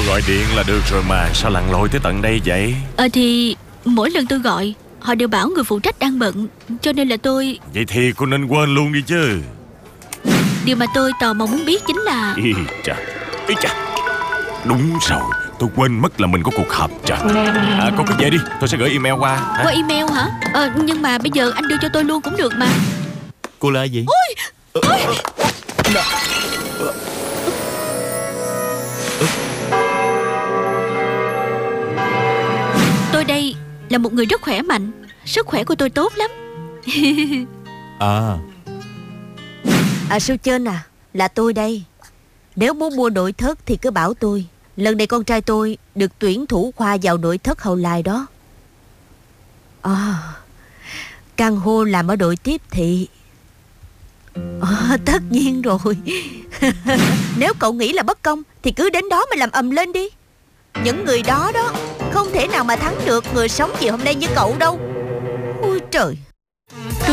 gọi điện là được rồi mà. Sao lặn lội tới tận đây vậy? Thì mỗi lần tôi gọi họ đều bảo người phụ trách đang bận, cho nên là tôi... Vậy thì cô nên quên luôn đi chứ. Điều mà tôi tò mò muốn biết chính là... Ý chà, ý chà. Đúng rồi, tôi quên mất là mình có cuộc họp. Chà, cô cứ về đi, tôi sẽ gửi email qua. Qua email hả? Nhưng mà bây giờ anh đưa cho tôi luôn cũng được mà. Cô là gì? Ôi, ôi. Tôi đây là một người rất khỏe mạnh. Sức khỏe của tôi tốt lắm. Sư Chên à, là tôi đây. Nếu muốn mua nội thất thì cứ bảo tôi. Lần này con trai tôi được tuyển thủ khoa vào nội thất hậu lai đó. Căn hô làm ở đội tiếp thị. Tất nhiên rồi. Nếu cậu nghĩ là bất công thì cứ đến đó mà làm ầm lên đi. Những người đó đó không thể nào mà thắng được người sống chiều hôm nay như cậu đâu. Ôi trời.